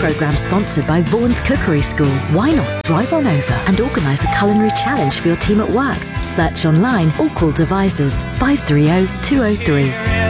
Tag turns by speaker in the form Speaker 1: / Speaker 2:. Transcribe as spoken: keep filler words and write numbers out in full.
Speaker 1: programme sponsored by Vaughan's Cookery School. Why not drive on over and organise a culinary challenge for your team at work? Search online or call devices five three zero two zero three.